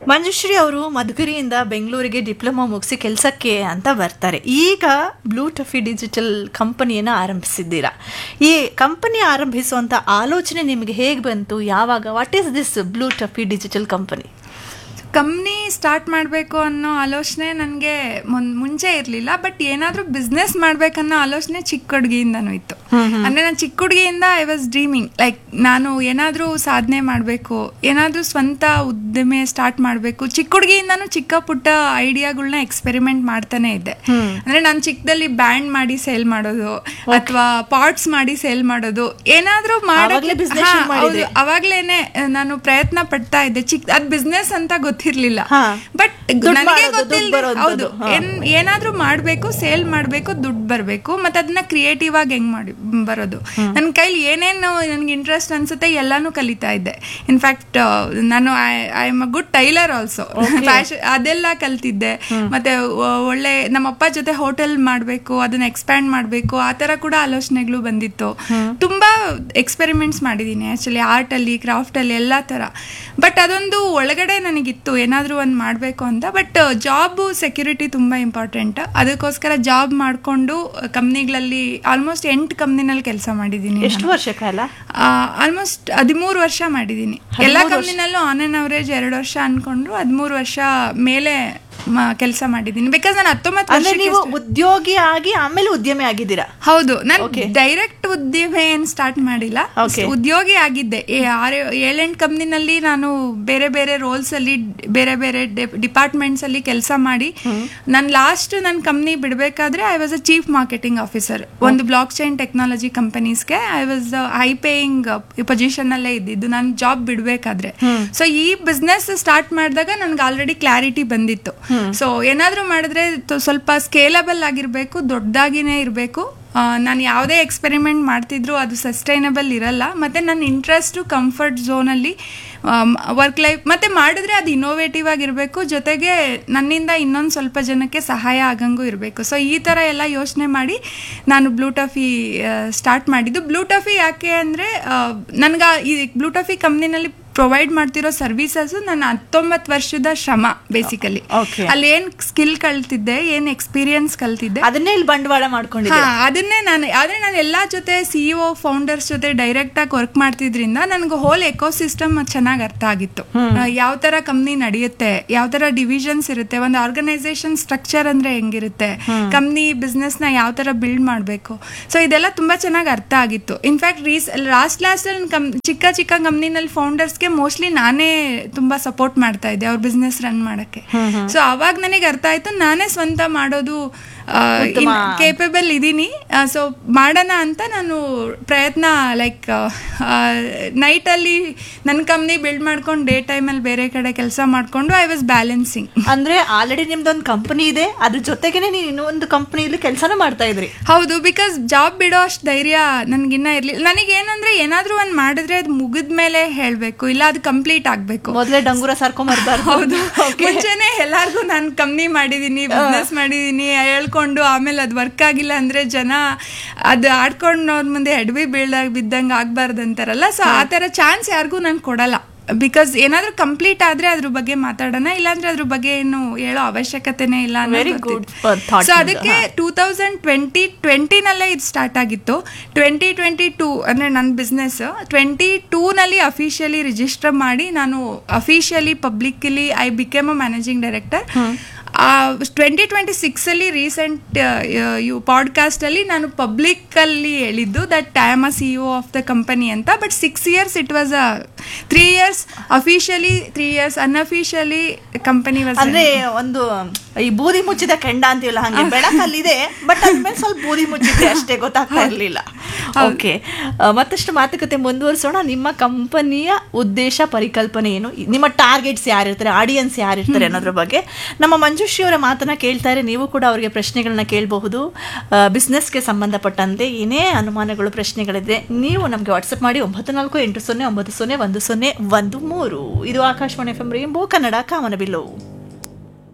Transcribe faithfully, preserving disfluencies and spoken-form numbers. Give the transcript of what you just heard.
ಮಂಜುಶ್ರೀ ಅವರು ಮಧುಗಿರಿಯಿಂದ ಬೆಂಗಳೂರಿಗೆ ಡಿಪ್ಲೊಮಾ ಮುಗಿಸಿ ಕೆಲಸಕ್ಕೆ ಅಂತ ಬರ್ತಾರೆ. ಈಗ ಬ್ಲೂ ಟಫಿ ಡಿಜಿಟಲ್ ಕಂಪನಿಯನ್ನು ಆರಂಭಿಸಿದ್ದೀರಾ. ಈ ಕಂಪನಿ ಆರಂಭಿಸುವಂಥ ಆಲೋಚನೆ ನಿಮಗೆ ಹೇಗೆ ಬಂತು? ಯಾವಾಗ? What is this blue ಟಫಿ digital company? Company start ಮಾಡಬೇಕು ಅನ್ನೋ ಆಲೋಚನೆ ನನಗೆ ಮುಂಚೆ ಇರಲಿಲ್ಲ. ಬಟ್ ಏನಾದರೂ ಬಿಸ್ನೆಸ್ ಮಾಡಬೇಕನ್ನೋ ಆಲೋಚನೆ ಚಿಕ್ಕ ಹುಡುಗಿಯಿಂದನೂ ಇತ್ತು. ಅಂದರೆ ನಾನು ಚಿಕ್ಕ ಹುಡುಗಿಯಿಂದ ಐ ವಾಸ್ ಡ್ರೀಮಿಂಗ್ ಲೈಕ್ ನಾನು ಏನಾದರೂ ಸಾಧನೆ ಮಾಡಬೇಕು, ಏನಾದರೂ ಸ್ವಂತ ಉದ್ದಿಮೆ ಸ್ಟಾರ್ಟ್ ಮಾಡಬೇಕು. ಚಿಕ್ಕ ಹುಡುಗಿಯಿಂದನೂ ಚಿಕ್ಕ ಪುಟ್ಟ ಐಡಿಯಾಗಳನ್ನ ಎಕ್ಸ್ಪೆರಿಮೆಂಟ್ ಮಾಡ್ತಾನೆ ಇದ್ದೆ. ಅಂದರೆ ನಾನು ಚಿಕ್ಕದಲ್ಲಿ ಬ್ಯಾಂಡ್ ಮಾಡಿ ಸೇಲ್ ಮಾಡೋದು ಅಥವಾ ಪಾಟ್ಸ್ ಮಾಡಿ ಸೇಲ್ ಮಾಡೋದು ಏನಾದರೂ ಮಾಡೋದು ಅವಾಗಲೇನೆ ನಾನು ಪ್ರಯತ್ನ ಪಡ್ತಾ ಇದ್ದೆ. ಚಿಕ್ಕ ಅದು ಬಿಸ್ನೆಸ್ ಅಂತ ಗೊತ್ತಿರ್ಲಿಲ್ಲ. ಬಟ್ ನನಗೆ ಗೊತ್ತಿಲ್ಲ, ಹೌದು ಏನಾದ್ರೂ ಮಾಡ್ಬೇಕು, ಸೇಲ್ ಮಾಡ್ಬೇಕು, ದುಡ್ಡು ಬರ್ಬೇಕು, ಮತ್ತೆ ಅದನ್ನ ಕ್ರಿಯೇಟಿವ್ ಆಗಿ ಹೆಂಗ್ ಮಾಡಿ ಬರೋದು. ನನ್ನ ಕೈಲಿ ಏನೇನು ನನ್ಗೆ ಇಂಟ್ರೆಸ್ಟ್ ಅನ್ಸುತ್ತೆ ಎಲ್ಲಾನು ಕಲಿತಾ ಇದ್ದೆ. ಇನ್ಫ್ಯಾಕ್ಟ್ ನಾನು I am a good tailor also. Fashion ಅದೆಲ್ಲ ಕಲ್ತಿದ್ದೆ. ಮತ್ತೆ ಒಳ್ಳೆ ನಮ್ಮಪ್ಪ ಜೊತೆ ಹೋಟೆಲ್ ಮಾಡ್ಬೇಕು, ಅದನ್ನ ಎಕ್ಸ್ಪ್ಯಾಂಡ್ ಮಾಡ್ಬೇಕು, ಆ ತರ ಕೂಡ ಆಲೋಚನೆಗಳು ಬಂದಿತ್ತು. ತುಂಬಾ ಎಕ್ಸ್ಪೆರಿಮೆಂಟ್ಸ್ ಮಾಡಿದೀನಿ ಆಕ್ಚುಲಿ, ಆರ್ಟ್ ಅಲ್ಲಿ, ಕ್ರಾಫ್ಟ್ ಅಲ್ಲಿ ಎಲ್ಲಾ ತರ. ಬಟ್ ಅದೊಂದು ಒಳಗಡೆ ನನಗಿತ್ತು ಏನಾದ್ರೂ ಒಂದು ಮಾಡಬೇಕು ಅಂತ. ಬಟ್ ಜಾಬ್ ಸೆಕ್ಯೂರಿಟಿ ತುಂಬಾ ಇಂಪಾರ್ಟೆಂಟ್. ಅದಕ್ಕೋಸ್ಕರ ಜಾಬ್ ಮಾಡ್ಕೊಂಡು ಕಂಪ್ನಿಗಳಲ್ಲಿ ಆಲ್ಮೋಸ್ಟ್ ಎಂಟು ಕಂಪ್ನಿನಲ್ಲಿ ಕೆಲಸ ಮಾಡಿದ್ದೀನಿ. ಎಷ್ಟು ವರ್ಷ ಕಾಲ? ಆಲ್ಮೋಸ್ಟ್ ಹದಿಮೂರು ವರ್ಷ ಮಾಡಿದ್ದೀನಿ. ಎಲ್ಲ ಕಂಪ್ನಿನಲ್ಲೂ ಆನ್ ಆನ್ ಅವರೇಜ್ ಎರಡು ವರ್ಷ ಅನ್ಕೊಂಡ್ರು ಹದಿಮೂರು ವರ್ಷ ಮೇಲೆ ಕೆಲಸ ಮಾಡಿದ್ದೀನಿ. ಬಿಕಾಸ್ ನಾನು ಹತ್ತೊಂಬತ್ತು ವರ್ಷ ನೀವು ಉದ್ಯೋಗಿ ಆಗಿ ಆಮೇಲೆ ಉದ್ಯಮಿ ಆಗಿದ್ದೀರಾ? ಹೌದು, ನಾನು ಡೈರೆಕ್ಟ್ ಉದ್ಯಮಿ ಏನ್ ಸ್ಟಾರ್ಟ್ ಮಾಡಿಲ್ಲ, ಉದ್ಯೋಗಿ ಆಗಿದ್ದೆ. ಆರು ಏಳೆಂಟು ಕಂಪ್ನಿನಲ್ಲಿ ನಾನು ಬೇರೆ ಬೇರೆ ರೋಲ್ಸ್ ಅಲ್ಲಿ ಬೇರೆ ಬೇರೆ ಡಿಪಾರ್ಟ್ಮೆಂಟ್ಸ್ ಅಲ್ಲಿ ಕೆಲಸ ಮಾಡಿ ನಾನು ಲಾಸ್ಟ್ ನನ್ನ company ಬಿಡಬೇಕಾದ್ರೆ I was a chief marketing officer ಒಂದು block chain technology ಕಂಪನೀಸ್ಗೆ. I was high paying position ಅಲ್ಲೇ ಇದ್ದಿದ್ದು ನಾನು ಜಾಬ್ ಬಿಡಬೇಕಾದ್ರೆ. ಸೊ ಈ ಬಿಸ್ನೆಸ್ ಸ್ಟಾರ್ಟ್ ಮಾಡಿದಾಗ ನನ್ಗೆ ಆಲ್ರೆಡಿ ಕ್ಲಾರಿಟಿ ಬಂದಿತ್ತು. ಸೊ ಏನಾದ್ರೂ ಮಾಡಿದ್ರೆ ಸ್ವಲ್ಪ ಸ್ಕೇಲಬಲ್ ಆಗಿರ್ಬೇಕು, ದೊಡ್ಡದಾಗಿನೇ ಇರಬೇಕು. ನಾನು ಯಾವುದೇ ಎಕ್ಸ್ಪೆರಿಮೆಂಟ್ ಮಾಡ್ತಿದ್ರು ಅದು ಸಸ್ಟೈನಬಲ್ ಇರಲ್ಲ. ಮತ್ತು ನನ್ನ ಇಂಟ್ರೆಸ್ಟು ಕಂಫರ್ಟ್ ಝೋನಲ್ಲಿ ವರ್ಕ್ ಲೈಫ್ ಮತ್ತು ಮಾಡಿದ್ರೆ ಅದು ಇನೋವೇಟಿವ್ ಆಗಿರಬೇಕು, ಜೊತೆಗೆ ನನ್ನಿಂದ ಇನ್ನೊಂದು ಸ್ವಲ್ಪ ಜನಕ್ಕೆ ಸಹಾಯ ಆಗಂಗೂ ಇರಬೇಕು. ಸೊ ಈ ಥರ ಎಲ್ಲ ಯೋಚನೆ ಮಾಡಿ ನಾನು ಬ್ಲೂ ಟಫಿ ಸ್ಟಾರ್ಟ್ ಮಾಡಿದ್ದು. ಬ್ಲೂ ಟಫಿ ಯಾಕೆ ಅಂದರೆ ನನಗೆ ಈ ಬ್ಲೂ ಟಫಿ ಕಂಪ್ನಿನಲ್ಲಿ ಪ್ರೊವೈಡ್ ಮಾಡ್ತಿರೋ ಸರ್ವಿಸಸ್ ನನ್ನ ಹತ್ತೊಂಬತ್ತು ವರ್ಷದ ಶ್ರಮ ಬೇಸಿಕಲಿ. ಅಲ್ಲಿ ಏನ್ ಸ್ಕಿಲ್ ಕಲ್ತಿದ್ದೆ, ಏನ್ ಎಕ್ಸ್ಪೀರಿಯನ್ಸ್ ಕಲ್ತಿದ್ದೆ, ಅದನ್ನೇ ಇಲ್ಲಿ ಬಂಡವಾಳ ಮಾಡ್ಕೊಂಡಿದ್ದೆ. ಅದನ್ನೇ ನಾನು ಆದ್ರೆ ನಾನು ಎಲ್ಲಾ ಜೊತೆ ಸಿಇಒ ಫೌಂಡರ್ಸ್ ಜೊತೆ ಡೈರೆಕ್ಟ್ ಆಗಿ ವರ್ಕ್ ಮಾಡ್ತಿದ್ರಿಂದ ನನಗೆ ಹೋಲ್ ಎಕೋ ಸಿಸ್ಟಮ್ ಚೆನ್ನಾಗಿ ಅರ್ಥ ಆಗಿತ್ತು. ಯಾವ ತರ ಕಂಪ್ನಿ ನಡೆಯುತ್ತೆ, ಯಾವ ತರ ಡಿವಿಷನ್ಸ್ ಇರುತ್ತೆ, ಒಂದು ಆರ್ಗನೈಸೇಷನ್ ಸ್ಟ್ರಕ್ಚರ್ ಅಂದ್ರೆ ಹೆಂಗಿರುತ್ತೆ, ಕಂಪ್ನಿ ಬಿಸ್ನೆಸ್ ನ ಯಾವ ತರ ಬಿಲ್ಡ್ ಮಾಡಬೇಕು. ಸೊ ಇದೆಲ್ಲ ತುಂಬಾ ಚೆನ್ನಾಗಿ ಅರ್ಥ ಆಗಿತ್ತು. ಇನ್ಫ್ಯಾಕ್ಟ್ ರೀಸ್ ಲಾಸ್ಟ್ ಲಾಸ್ಟ್ ಅಲ್ಲಿ ಚಿಕ್ಕ ಚಿಕ್ಕ ಕಂಪ್ನಿನಲ್ಲಿ ಫೌಂಡರ್ಸ್ಗೆ ಮೋಸ್ಟ್ಲಿ ನಾನೇ ತುಂಬಾ ಸಪೋರ್ಟ್ ಮಾಡ್ತಾ ಇದ್ದೆ ಅವ್ರ ಬಿಸ್ನೆಸ್ ರನ್ ಮಾಡಕ್ಕೆ. ಸೊ ಅವಾಗ ನನಗೆ ಅರ್ಥ ಆಯ್ತು ನಾನೇ ಸ್ವಂತ ಮಾಡೋದು ಕೇಪಬಲ್ ಇದ್ದೀನಿ. ಸೊ ಮಾಡೋಣ ಅಂತ ನಾನು ಪ್ರಯತ್ನ ಲೈಕ್ ನೈಟ್ ಅಲ್ಲಿ ನನ್ನ ಕಂಪ್ನಿ ಬಿಲ್ಡ್ ಮಾಡ್ಕೊಂಡು ಡೇ ಟೈಮ್ ಅಲ್ಲಿ ಬೇರೆ ಕಡೆ ಕೆಲಸ ಮಾಡ್ಕೊಂಡು ಐ ವಾಸ್ ಬ್ಯಾಲೆನ್ಸಿಂಗ್. ಅಂದ್ರೆ ಆಲ್ರೆಡಿ ನಿಮ್ದೊಂದು ಕಂಪನಿ ಇದೆ, ಅದ್ರ ಜೊತೆಗೇನೆ ನೀವು ಇನ್ನೊಂದು ಕಂಪನಿಯಲ್ಲಿ ಕೆಲಸನೂ ಮಾಡ್ತಾ ಇದ್ರಿ. ಹೌದು, ಬಿಕಾಸ್ ಜಾಬ್ ಬಿಡೋ ಅಷ್ಟು ಧೈರ್ಯ ನನ್ಗಿನ್ನ ಇರ್ಲಿಲ್ಲ. ನನಗೇನಂದ್ರೆ ಏನಾದ್ರೂ ಒಂದ್ ಮಾಡಿದ್ರೆ ಅದು ಮುಗಿದ್ಮೇಲೆ ಹೇಳ್ಬೇಕು, ಇಲ್ಲ ಅದು ಕಂಪ್ಲೀಟ್ ಆಗ್ಬೇಕು. ಮೊದಲೇ ಡಂಗೂರ ಸರ್ಕೊಂಬರ್ಬಾರ್ದು. ಹೌದು, ಮುಂಚೆನೆ ಎಲ್ಲಾರ್ಗು ನಾನು ಕಂಪ್ನಿ ಮಾಡಿದೀನಿ, ಬಿಸ್ನೆಸ್ ಮಾಡಿದೀನಿ ಹೇಳ್ಕೊಂಡು ಆಮೇಲೆ ಅದು ವರ್ಕ್ ಆಗಿಲ್ಲ ಅಂದ್ರೆ ಜನ ಅದು ಆಡ್ಕೊಂಡು ಅವ್ರ ಮುಂದೆ ಎಡವಿ ಬೀಳ್ದಾಗ ಬಿದ್ದಂಗೆ ಆಗ್ಬಾರ್ದು ಅಂತಾರಲ್ಲ. ಸೊ ಆ ತರ ಚಾನ್ಸ್ ಯಾರಿಗೂ ನಾನು ಕೊಡಲ್ಲ. ಬಿಕಾಸ್ ಏನಾದ್ರೂ ಕಂಪ್ಲೀಟ್ ಆದ್ರೆ ಅದ್ರ ಬಗ್ಗೆ ಮಾತಾಡೋಣ, ಇಲ್ಲಾಂದ್ರೆ ಅದ್ರ ಬಗ್ಗೆ ಏನು ಹೇಳೋ ಅವಶ್ಯಕತೆನೇ ಇಲ್ಲ. ಸೊ ಅದಕ್ಕೆ ಟೂ ತೌಸಂಡ್ ಟ್ವೆಂಟಿ ಟ್ವೆಂಟಿನಲ್ಲೇ ಇದು ಸ್ಟಾರ್ಟ್ ಆಗಿತ್ತು. ಟ್ವೆಂಟಿ ಟ್ವೆಂಟಿ ಟೂ ಅಂದ್ರೆ ನನ್ನ ಬಿಸ್ನೆಸ್ ಟ್ವೆಂಟಿ ಟೂ ನಲ್ಲಿ ಅಫಿಷಿಯಲಿ ರಿಜಿಸ್ಟರ್ ಮಾಡಿ ನಾನು officially publicly I became a managing director. Twenty twenty six ಅಲ್ಲಿ ರೀಸೆಂಟ್ ಯು ಪಾಡ್ಕಾಸ್ಟ್ ಅಲ್ಲಿ ನಾನು ಪಬ್ಲಿಕ್ ಅಲ್ಲಿ ಹೇಳಿದ್ದು that I am a CEO of the company ಅಂತ. But six years it was a three years officially, three years unofficially company was. ಅಂದ್ರೆ ಒಂದು ಈ ಬೂದಿ ಮುಚ್ಚಿದ ಕೆಂಡ ಅಂತೀವಲ್ಲ ಹಂಗೆ ಬೆಳಕಲ್ಲಿದೆ, ಬಟ್ ಅದ್ಮೇಲೆ ಸ್ವಲ್ಪ ಬೂದಿ ಮುಚ್ಚಿದೆ ಅಷ್ಟೇ, ಗೊತ್ತಾಗ್ತಾ ಇರ್ಲಿಲ್ಲ. ಓಕೆ, ಮತ್ತಷ್ಟು ಮಾತುಕತೆ ಮುಂದುವರಿಸೋಣ. ನಿಮ್ಮ ಕಂಪನಿಯ ಉದ್ದೇಶ, ಪರಿಕಲ್ಪನೆ ಏನು, ನಿಮ್ಮ ಟಾರ್ಗೆಟ್ಸ್ ಯಾರಿರ್ತಾರೆ, ಆಡಿಯನ್ಸ್ ಯಾರಿರ್ತಾರೆ ಅನ್ನೋದ್ರ ಬಗ್ಗೆ ನಮ್ಮ ಮಂಜುಶ್ರೀ ಅವರ ಮಾತನ್ನ ಕೇಳ್ತಾರೆ. ನೀವು ಕೂಡ ಅವರಿಗೆ ಪ್ರಶ್ನೆಗಳನ್ನ ಕೇಳಬಹುದು. ಬಿಸ್ನೆಸ್ಗೆ ಸಂಬಂಧಪಟ್ಟಂತೆ ಏನೇ ಅನುಮಾನಗಳು, ಪ್ರಶ್ನೆಗಳಿದೆ ನೀವು ನಮಗೆ ವಾಟ್ಸಪ್ ಮಾಡಿ ಒಂಬತ್ತು ನಾಲ್ಕು ಎಂಟು ಸೊನ್ನೆ ಒಂಬತ್ತು ಸೊನ್ನೆ ಒಂದು ಸೊನ್ನೆ ಒಂದು ಮೂರು. ಇದು Akashvani F M rainbow Kannada ಕಾಮನಬಿಲ್ಲು.